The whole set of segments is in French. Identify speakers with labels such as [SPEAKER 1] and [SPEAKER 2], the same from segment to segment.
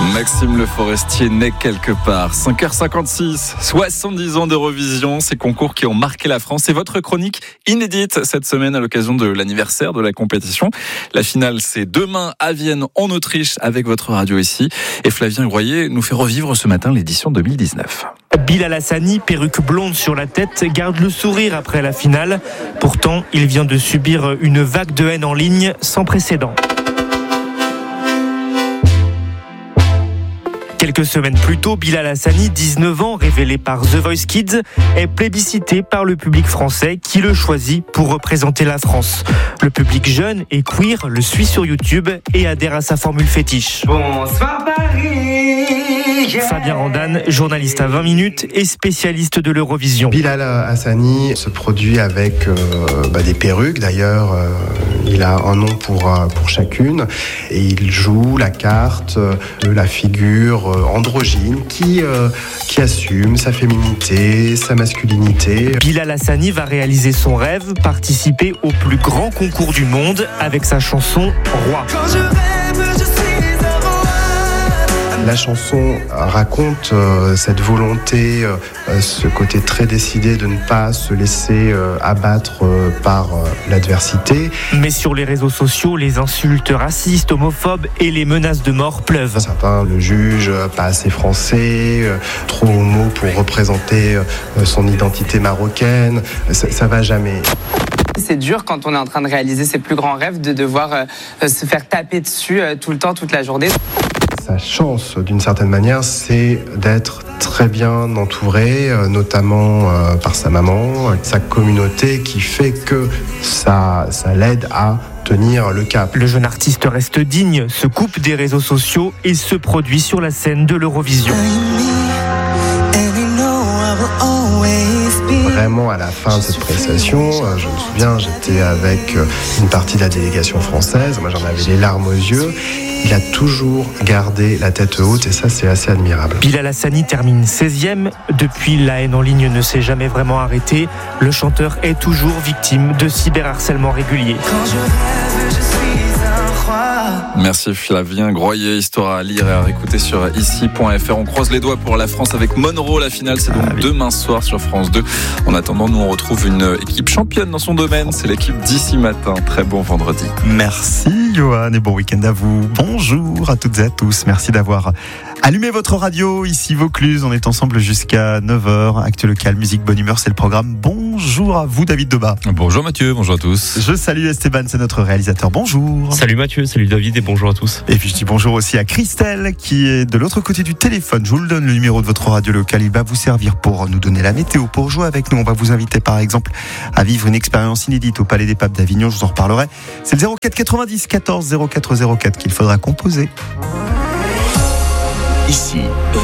[SPEAKER 1] Maxime Le Forestier naît quelque part. 5h56, 70 ans d'Eurovision, ces concours qui ont marqué la France. C'est votre chronique inédite cette semaine à l'occasion de l'anniversaire de la compétition. La finale, c'est demain à Vienne, en Autriche, avec votre radio ici. Et Flavien Groyer nous fait revivre ce matin l'édition 2019.
[SPEAKER 2] Bilal Hassani, perruque blonde sur la tête, garde le sourire après la finale. Pourtant, il vient de subir une vague de haine en ligne sans précédent. Quelques semaines plus tôt, Bilal Hassani, 19 ans, révélé par The Voice Kids, est plébiscité par le public français qui le choisit pour représenter la France. Le public jeune et queer le suit sur YouTube et adhère à sa formule fétiche.
[SPEAKER 3] Bonsoir Paris.
[SPEAKER 2] Fabien Randan, journaliste à 20 minutes et spécialiste de l'Eurovision.
[SPEAKER 4] Bilal Hassani se produit avec des perruques. D'ailleurs, il a un nom pour chacune. Et il joue la carte de la figure androgyne qui assume sa féminité, sa masculinité.
[SPEAKER 2] Bilal Hassani va réaliser son rêve, participer au plus grand concours du monde avec sa chanson Roi.
[SPEAKER 3] Quand je rêve, je suis un roi.
[SPEAKER 4] La chanson raconte cette volonté, ce côté très décidé de ne pas se laisser abattre par l'adversité.
[SPEAKER 2] Mais sur les réseaux sociaux, les insultes racistes, homophobes et les menaces de mort pleuvent.
[SPEAKER 4] Certains le jugent pas assez français, trop homo pour représenter son identité marocaine. Ça va jamais.
[SPEAKER 5] C'est dur quand on est en train de réaliser ses plus grands rêves de devoir se faire taper dessus tout le temps, toute la journée.
[SPEAKER 4] Sa chance, d'une certaine manière, c'est d'être très bien entouré, notamment par sa maman, sa communauté qui fait que ça l'aide à tenir le cap.
[SPEAKER 2] Le jeune artiste reste digne, se coupe des réseaux sociaux et se produit sur la scène de l'Eurovision.
[SPEAKER 4] Vraiment, à la fin de cette prestation, je me souviens, j'étais avec une partie de la délégation française. Moi, j'en avais les larmes aux yeux. Il a toujours gardé la tête haute et ça, c'est assez admirable.
[SPEAKER 2] Bilal Hassani termine 16e. Depuis, la haine en ligne ne s'est jamais vraiment arrêtée. Le chanteur est toujours victime de cyberharcèlement régulier.
[SPEAKER 3] Quand je rêve, je suis un roi.
[SPEAKER 1] Merci Flavien Groyer, histoire à lire et à réécouter sur ici.fr. On croise les doigts pour la France avec Monroe. La finale, c'est donc demain soir sur France 2. En attendant, nous on retrouve une équipe championne dans son domaine. C'est l'équipe d'Ici Matin. Très bon vendredi.
[SPEAKER 6] Merci Johan et bon week-end à vous. Bonjour à toutes et à tous. Merci d'avoir allumé votre radio. Ici Vaucluse. On est ensemble jusqu'à 9h. Actu local, musique, bonne humeur, c'est le programme. Bonjour à vous David Debat.
[SPEAKER 7] Bonjour Mathieu, bonjour à tous.
[SPEAKER 6] Je salue Esteban, c'est notre réalisateur. Bonjour.
[SPEAKER 8] Salut Mathieu, salut David et bonjour à tous.
[SPEAKER 6] Et puis je dis bonjour aussi à Christelle qui est de l'autre côté du téléphone. Je vous le donne, le numéro de votre radio locale. Il va vous servir pour nous donner la météo, pour jouer avec nous. On va vous inviter par exemple à vivre une expérience inédite au Palais des Papes d'Avignon. Je vous en reparlerai. C'est le 04 90 14 04 04 qu'il faudra composer.
[SPEAKER 9] Ici,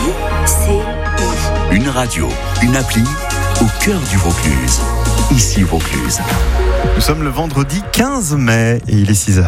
[SPEAKER 9] une radio, une appli au cœur du Vaucluse. Ici Vaucluse.
[SPEAKER 6] Nous sommes le vendredi 15 mai et il est 6h.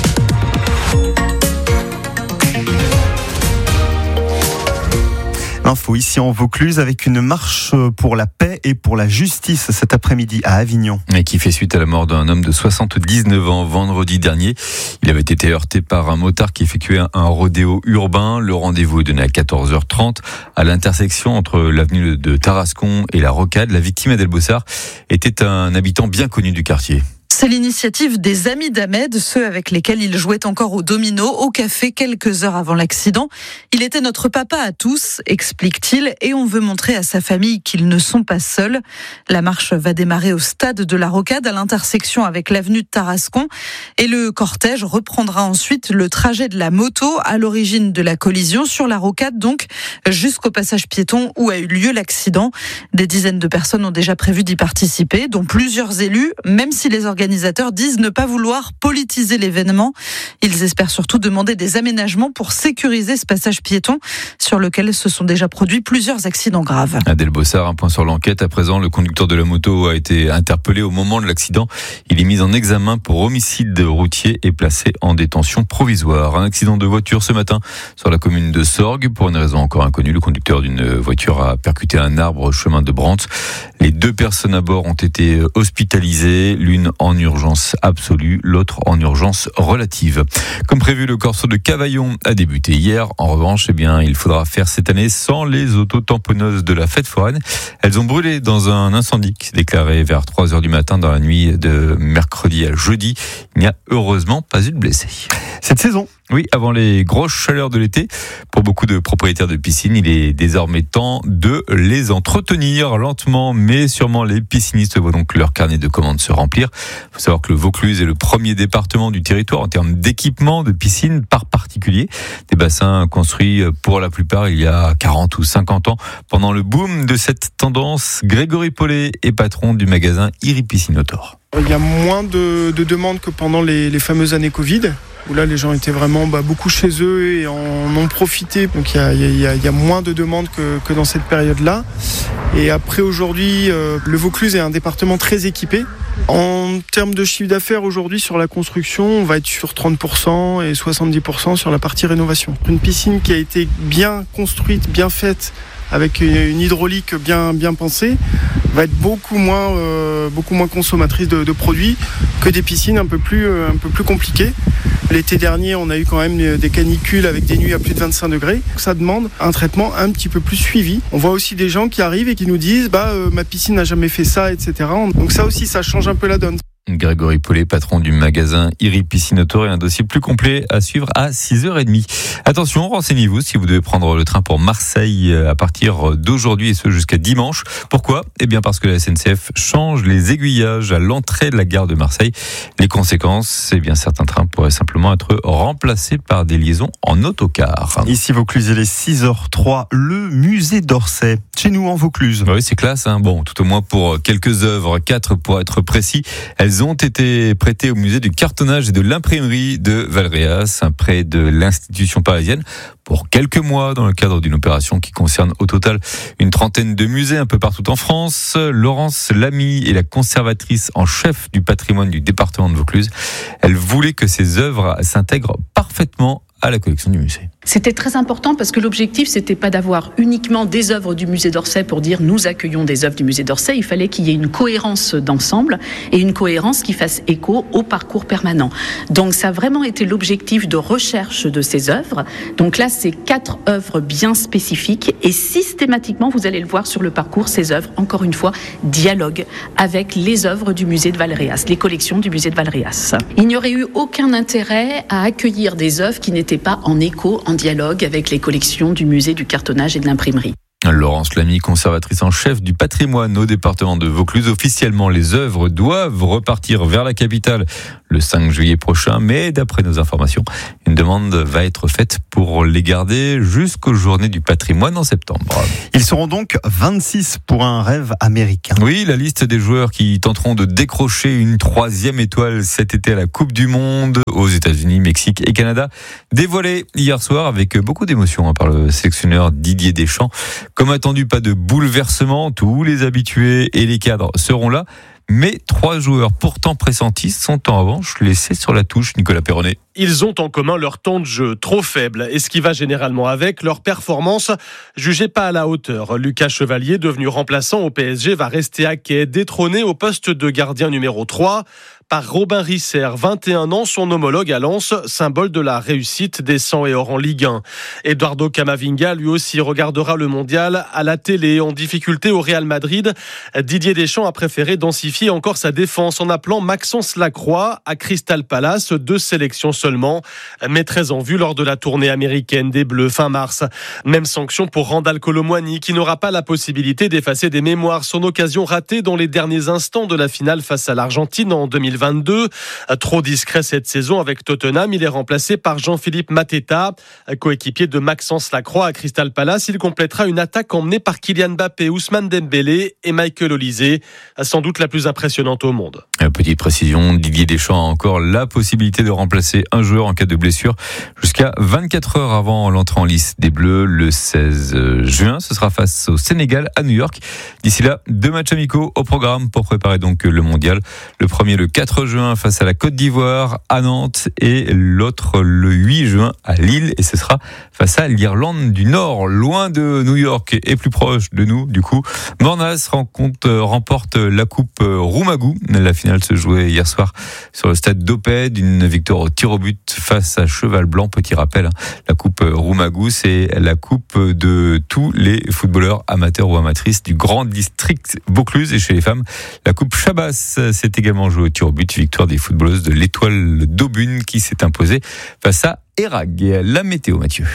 [SPEAKER 6] L'info ici en Vaucluse avec une marche pour la paix et pour la justice cet après-midi à Avignon.
[SPEAKER 7] Et qui fait suite à la mort d'un homme de 79 ans vendredi dernier. Il avait été heurté par un motard qui effectuait un rodéo urbain. Le rendez-vous est donné à 14h30 à l'intersection entre l'avenue de Tarascon et la Rocade. La victime, Adèle Bossard, était un habitant bien connu du quartier.
[SPEAKER 10] C'est l'initiative des amis d'Ahmed, ceux avec lesquels il jouait encore au domino, au café quelques heures avant l'accident. Il était notre papa à tous, explique-t-il, et on veut montrer à sa famille qu'ils ne sont pas seuls. La marche va démarrer au stade de la Rocade, à l'intersection avec l'avenue de Tarascon, et le cortège reprendra ensuite le trajet de la moto à l'origine de la collision sur la Rocade, donc jusqu'au passage piéton où a eu lieu l'accident. Des dizaines de personnes ont déjà prévu d'y participer, dont plusieurs élus, même si les organisateurs disent ne pas vouloir politiser l'événement. Ils espèrent surtout demander des aménagements pour sécuriser ce passage piéton sur lequel se sont déjà produits plusieurs accidents graves.
[SPEAKER 7] Adèle Bossard, un point sur l'enquête. À présent, le conducteur de la moto a été interpellé au moment de l'accident. Il est mis en examen pour homicide routier et placé en détention provisoire. Un accident de voiture ce matin sur la commune de Sorgues. Pour une raison encore inconnue, le conducteur d'une voiture a percuté un arbre au chemin de Brandt. Les deux personnes à bord ont été hospitalisées, l'une en en urgence absolue, l'autre en urgence relative. Comme prévu, le corso de Cavaillon a débuté hier. En revanche, il faudra faire cette année sans les auto-tamponneuses de la fête foraine. Elles ont brûlé dans un incendie qui s'est déclaré vers 3h du matin dans la nuit de mercredi à jeudi. Il n'y a heureusement pas eu de blessés.
[SPEAKER 6] Cette saison,
[SPEAKER 7] oui, avant les grosses chaleurs de l'été, pour beaucoup de propriétaires de piscines, il est désormais temps de les entretenir lentement, mais sûrement. Les piscinistes voient donc leur carnet de commandes se remplir. Il faut savoir que le Vaucluse est le premier département du territoire en termes d'équipement de piscine par particulier. Des bassins construits pour la plupart il y a 40 ou 50 ans. Pendant le boom de cette tendance, Grégory Paulet est patron du magasin Iri Piscinotor.
[SPEAKER 11] Il y a moins de demandes que pendant les fameuses années Covid, où là les gens étaient vraiment beaucoup chez eux et en ont profité. Donc il y a moins de demandes que dans cette période-là. Et après aujourd'hui, le Vaucluse est un département très équipé. En termes de chiffre d'affaires aujourd'hui sur la construction, on va être sur 30% et 70% sur la partie rénovation. Une piscine qui a été bien construite, bien faite, avec une hydraulique bien pensée, va être beaucoup moins consommatrice de produits que des piscines un peu plus compliquées. L'été dernier, on a eu quand même des canicules avec des nuits à plus de 25 degrés. Ça demande un traitement un petit peu plus suivi. On voit aussi des gens qui arrivent et qui nous disent ma piscine n'a jamais fait ça, etc. Donc ça aussi, ça change un peu la donne.
[SPEAKER 7] Grégory Paulet, patron du magasin Iri Piscinotor, et un dossier plus complet à suivre à 6h30. Attention, renseignez-vous si vous devez prendre le train pour Marseille à partir d'aujourd'hui et ce jusqu'à dimanche. Pourquoi ? Parce que la SNCF change les aiguillages à l'entrée de la gare de Marseille. Les conséquences, certains trains pourraient simplement être remplacés par des liaisons en autocar.
[SPEAKER 6] Ici Vaucluse, il est 6h03, le musée d'Orsay. Chez nous en Vaucluse.
[SPEAKER 7] Oui, c'est classe. Bon, tout au moins pour quelques œuvres, 4 pour être précis. Elles ont été prêtées au musée du cartonnage et de l'imprimerie de Valréas, près de l'institution parisienne, pour quelques mois dans le cadre d'une opération qui concerne au total une trentaine de musées un peu partout en France. Laurence Lamy est la conservatrice en chef du patrimoine du département de Vaucluse. Elle voulait que ces œuvres s'intègrent parfaitement à la collection du musée.
[SPEAKER 12] C'était très important parce que l'objectif, c'était pas d'avoir uniquement des œuvres du musée d'Orsay pour dire nous accueillons des œuvres du musée d'Orsay. Il fallait qu'il y ait une cohérence d'ensemble et une cohérence qui fasse écho au parcours permanent. Donc ça a vraiment été l'objectif de recherche de ces œuvres. Donc là, c'est 4 œuvres bien spécifiques et systématiquement, vous allez le voir sur le parcours, ces œuvres, encore une fois, dialoguent avec les œuvres du musée de Valréas, les collections du musée de Valréas. Il n'y aurait eu aucun intérêt à accueillir des œuvres qui n'étaient pas en écho, en dialogue avec les collections du musée du cartonnage et de l'imprimerie.
[SPEAKER 7] Laurence Lamy, conservatrice en chef du patrimoine au département de Vaucluse. Officiellement, les œuvres doivent repartir vers la capitale le 5 juillet prochain, mais d'après nos informations, une demande va être faite pour les garder jusqu'aux Journées du patrimoine en septembre.
[SPEAKER 6] Ils seront donc 26 pour un rêve américain.
[SPEAKER 7] Oui, la liste des joueurs qui tenteront de décrocher une 3e étoile cet été à la Coupe du Monde aux États-Unis, Mexique et Canada, dévoilée hier soir avec beaucoup d'émotion par le sélectionneur Didier Deschamps. Comme attendu, pas de bouleversement, tous les habitués et les cadres seront là. Mais 3 joueurs pourtant pressentis sont en revanche laissés sur la touche, Nicolas Perronnet.
[SPEAKER 13] Ils ont en commun leur temps de jeu trop faible et ce qui va généralement avec, leur performance jugée pas à la hauteur. Lucas Chevalier, devenu remplaçant au PSG, va rester à quai, détrôné au poste de gardien numéro 3 par Robin Risser, 21 ans, son homologue à Lens, symbole de la réussite des 100 et or en Ligue 1. Eduardo Camavinga, lui aussi, regardera le mondial à la télé. En difficulté au Real Madrid, Didier Deschamps a préféré densifier encore sa défense en appelant Maxence Lacroix à Crystal Palace, 2 sélections seulement, mais très en vue lors de la tournée américaine des Bleus fin mars. Même sanction pour Randal Kolo Muani, qui n'aura pas la possibilité d'effacer des mémoires, son occasion ratée dans les derniers instants de la finale face à l'Argentine en 2022. Trop discret cette saison avec Tottenham, il est remplacé par Jean-Philippe Mateta, coéquipier de Maxence Lacroix à Crystal Palace. Il complétera une attaque emmenée par Kylian Mbappé, Ousmane Dembélé et Michael Olise, sans doute la plus impressionnante au monde.
[SPEAKER 7] Petite précision, Didier Deschamps a encore la possibilité de remplacer un joueur en cas de blessure jusqu'à 24 heures avant l'entrée en lice des Bleus le 16 juin. Ce sera face au Sénégal à New York. D'ici là, 2 matchs amicaux au programme pour préparer donc le mondial. Le premier le 4 4 juin face à la Côte d'Ivoire à Nantes et l'autre le 8 juin à Lille et ce sera face à l'Irlande du Nord, loin de New York et plus proche de nous du coup. Mornas remporte la coupe Roumagou. La finale se jouait hier soir sur le stade d'Opède, une victoire au tir au but face à Cheval Blanc. Petit rappel, la coupe Roumagou, c'est la coupe de tous les footballeurs amateurs ou amatrices du grand district Vaucluse. Et chez les femmes, la coupe Chabas s'est également jouée au tir au but. Victoire des footballeuses de l'Étoile d'Aubune qui s'est imposée face à Erag. La météo, Mathieu.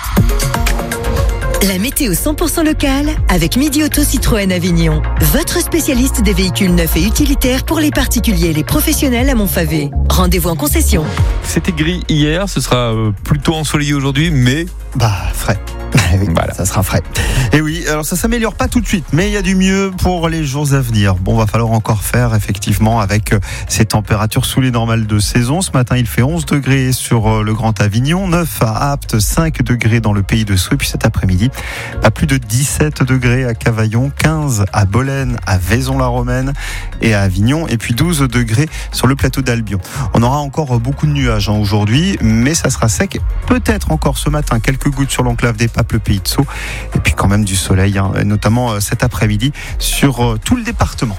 [SPEAKER 14] La météo 100% locale avec Midi Auto Citroën Avignon. Votre spécialiste des véhicules neufs et utilitaires pour les particuliers et les professionnels à Montfavet. Rendez-vous en concession.
[SPEAKER 7] C'était gris hier, ce sera plutôt ensoleillé aujourd'hui, mais...
[SPEAKER 6] frais. Oui, voilà. Ça sera frais. Et oui, alors ça s'améliore pas tout de suite, mais il y a du mieux pour les jours à venir. Bon, va falloir encore faire effectivement avec ces températures sous les normales de saison. Ce matin, il fait 11 degrés sur le Grand Avignon, 9 à Apt, 5 degrés dans le Pays de Sceaux. Et puis cet après-midi, pas plus de 17 degrés à Cavaillon, 15 à Bolène, à Vaison-la-Romaine et à Avignon, et puis 12 degrés sur le plateau d'Albion. On aura encore beaucoup de nuages aujourd'hui, mais ça sera sec. Peut-être encore ce matin, quelques gouttes sur l'enclave des Papes, le Pays de Sceaux, et puis quand même du soleil, notamment cet après-midi sur tout le département.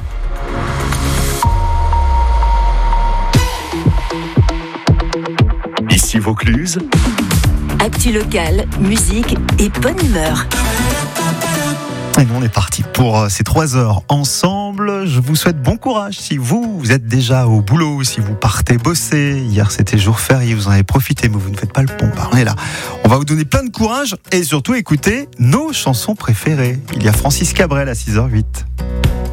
[SPEAKER 9] Ici Vaucluse.
[SPEAKER 14] Actu locale, musique et bonne humeur.
[SPEAKER 6] Et nous on est parti pour ces 3 heures ensemble. Je vous souhaite bon courage si vous êtes déjà au boulot, si vous partez bosser. Hier c'était jour férié, vous en avez profité, mais vous ne faites pas le pont. On est là. On va vous donner plein de courage et surtout écouter nos chansons préférées. Il y a Francis Cabrel à 6h08.